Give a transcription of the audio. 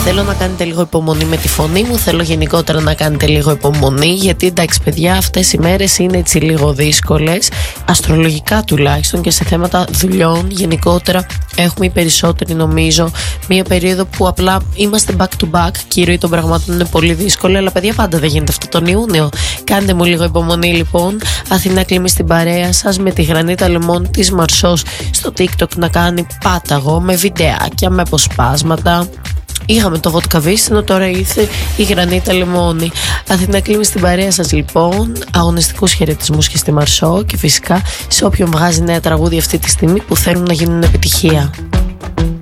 Θέλω να κάνετε λίγο υπομονή με τη φωνή μου. Θέλω γενικότερα να κάνετε λίγο υπομονή. Γιατί εντάξει, παιδιά, αυτές οι μέρες είναι έτσι λίγο δύσκολες. Αστρολογικά τουλάχιστον και σε θέματα δουλειών. Γενικότερα έχουμε οι περισσότεροι, νομίζω, μία περίοδο που απλά είμαστε back to back. Και η ροή των πραγμάτων είναι πολύ δύσκολη. Αλλά παιδιά, πάντα δεν γίνεται αυτό τον Ιούνιο. Κάντε μου λίγο υπομονή λοιπόν. Αθηνά Κλίμη στην παρέα σας με τη Γρανίτα Λεμόν της Μαρσός στο TikTok να κάνει πάταγο με βιντεάκια, με αποσπάσματα. Είχαμε το βότκα βύσσινο, τώρα ήρθε η Γρανίτα Λεμόνη. Αθηνά Κλίμη στην παρέα σας λοιπόν. Αγωνιστικούς χαιρετισμούς και στη Μαρσό και φυσικά σε όποιον βγάζει νέα τραγούδια αυτή τη στιγμή που θέλουν να γίνουν επιτυχία.